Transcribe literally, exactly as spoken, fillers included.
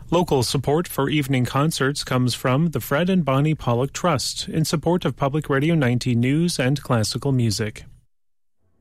Local support for evening concerts comes from the Fred and Bonnie Pollock Trust in support of Public Radio ninety News and classical music.